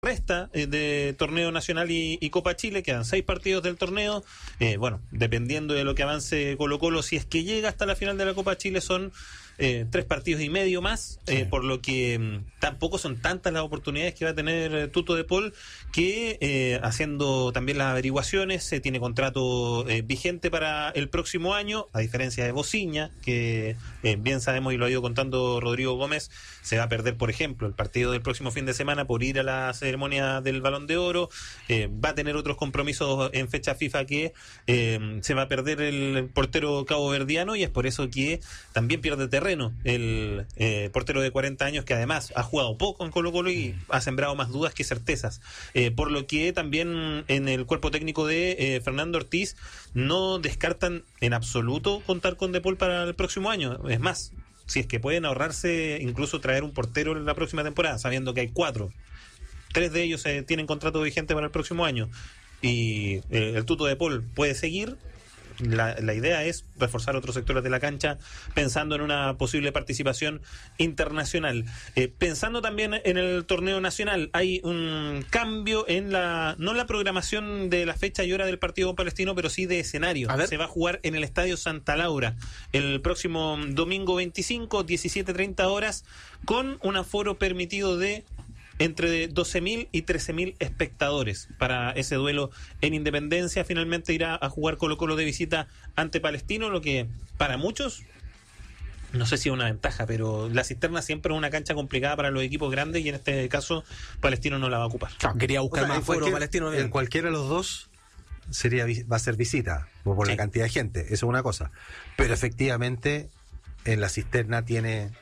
resta de torneo nacional y Copa Chile, quedan 6 partidos del torneo. Bueno, dependiendo de lo que avance Colo-Colo, si es que llega hasta la final de la Copa Chile, son 3 partidos y medio más, por lo que tampoco son tantas las oportunidades que va a tener Tuto de Paul, que haciendo también las averiguaciones, tiene contrato vigente para el próximo año, a diferencia de Bociña, que bien sabemos y lo ha ido contando Rodrigo Gómez, se va a perder, por ejemplo, el partido del próximo fin de semana por ir a la ceremonia del Balón de Oro, va a tener otros compromisos en fecha FIFA que se va a perder el portero caboverdiano, y es por eso que también pierde terreno el portero de 40 años, que además ha jugado poco en Colo-Colo y ha sembrado más dudas que certezas, por lo que también en el cuerpo técnico de Fernando Ortiz no descartan en absoluto contar con De Paul para el próximo año. Es más, si es que pueden ahorrarse incluso traer un portero en la próxima temporada, sabiendo que hay 4, 3 de ellos tienen contrato vigente para el próximo año, y el Tuto de Paul puede seguir. La idea es reforzar otros sectores de la cancha, pensando en una posible participación internacional. Pensando también en el torneo nacional, hay un cambio en no la programación de la fecha y hora del partido palestino, pero sí de escenario. Se va a jugar en el Estadio Santa Laura el próximo domingo 25, 17:30 horas, con un aforo permitido de entre 12.000 y 13.000 espectadores para ese duelo en Independencia. Finalmente irá a jugar Colo-Colo de visita ante Palestino, lo que para muchos, no sé si es una ventaja, pero la Cisterna siempre es una cancha complicada para los equipos grandes, y en este caso Palestino no la va a ocupar. Quería buscar más aforo Palestino. En cualquiera de los dos va a ser visita, por la cantidad de gente, eso es una cosa. Pero efectivamente en la Cisterna tiene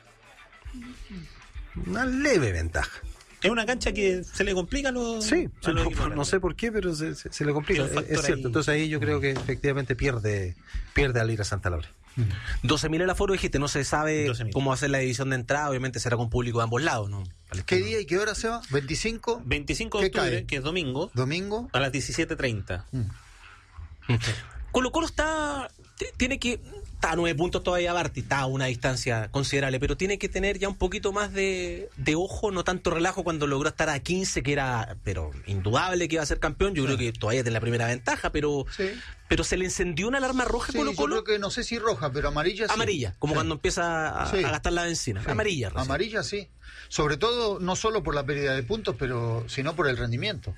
una leve ventaja. Es una cancha que se le complica a los... Sí, no sé por qué, pero se le complica, es cierto. Entonces ahí yo creo que efectivamente pierde al ir a Santa Laura. 12.000 el aforo, dijiste, no se sabe 12.000. Cómo hacer la división de entrada, obviamente será con público de ambos lados, ¿no? ¿Qué día y qué hora se va? ¿25? 25 de octubre, que es domingo. ¿Domingo? A las 17:30. Colo-Colo tiene que... Está a 9 puntos todavía Barty, está a una distancia considerable, pero tiene que tener ya un poquito más de ojo, no tanto relajo. Cuando logró estar a 15, que era pero indudable que iba a ser campeón, yo creo que todavía tiene la primera ventaja, pero se le encendió una alarma roja a Colo-Colo. Yo creo que no sé si roja, pero amarilla sí. Amarilla, como cuando empieza a gastar la benzina. Sí. Amarilla. Recién. Amarilla sí. Sobre todo, no solo por la pérdida de puntos, sino por el rendimiento.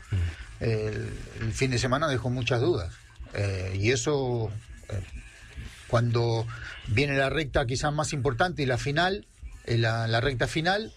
El fin de semana dejó muchas dudas. Y eso... cuando viene la recta quizás más importante y la final, la recta final,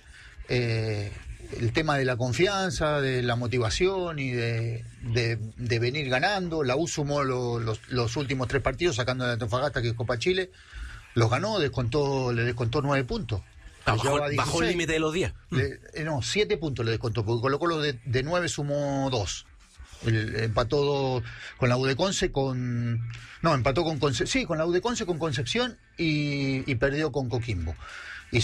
el tema de la confianza, de la motivación y de venir ganando. La U sumó los últimos 3 partidos, sacando de Antofagasta, que es Copa Chile, los ganó, le descontó 9 puntos. Bajó el límite de los 10. 7 puntos le descontó, porque Colo-Colo de 9 sumó 2. Empató con la U de Conce empató con la U de Conce, con Concepción, y perdió con Coquimbo. Y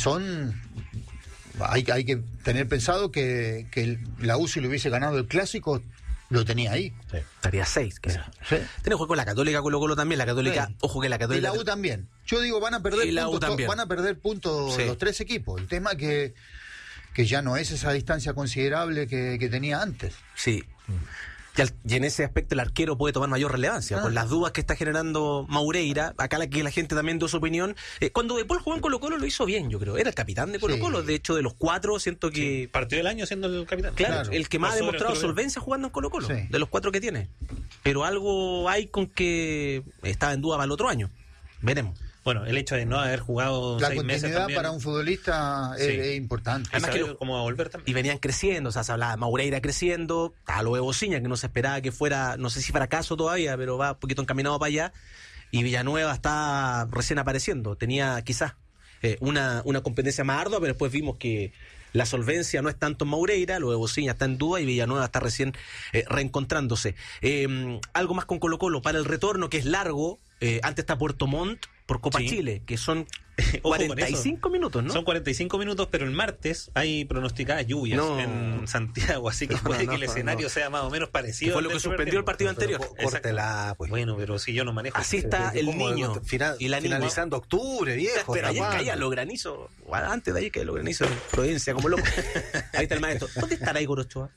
hay que tener pensado que la U, si le hubiese ganado el clásico, lo tenía ahí. Sí. Estaría 6. Tiene juego con la Católica, Colo-Colo también. La Católica, ojo que la Católica. Y la U también. Yo digo, van a perder puntos los 3 equipos. El tema que ya no es esa distancia considerable que tenía antes. Sí. Y en ese aspecto el arquero puede tomar mayor relevancia, con las dudas que está generando Maureira. Acá la gente también dio su opinión. Cuando De Paul jugó en Colo-Colo lo hizo bien, yo creo. Era el capitán de Colo-Colo. De hecho, de los 4, siento que... partió del año siendo el capitán. Claro. El que más ha demostrado solvencia jugando en Colo-Colo, de los 4 que tiene. Pero algo hay con que estaba en duda para el otro año. Veremos. Bueno, el hecho de no haber jugado 6 meses también. La continuidad para un futbolista es importante. Además que cómo va a volver también. Y venían creciendo, o sea, se hablaba de Maureira creciendo, a lo de Bociña, que no se esperaba que fuera, no sé si fracaso todavía, pero va un poquito encaminado para allá. Y Villanueva está recién apareciendo. Tenía quizás una competencia más ardua, pero después vimos que la solvencia no es tanto en Maureira, lo de Bociña está en duda y Villanueva está recién reencontrándose. Algo más con Colo-Colo para el retorno, que es largo. Antes está Puerto Montt por Copa Chile, que son 45 minutos, ¿no? Son 45 minutos, pero el martes hay pronosticadas lluvias en Santiago, así que puede que el escenario sea más o menos parecido. Fue lo que suspendió el partido anterior. Córtela, pues. Bueno, pero si yo no manejo. Así está el niño. Y la finalizando octubre, viejo. Pero ayer caía los granizos. Antes de ayer caía los granizos en Providencia, como loco. Ahí está el maestro. ¿Dónde estará Igor Ochoa?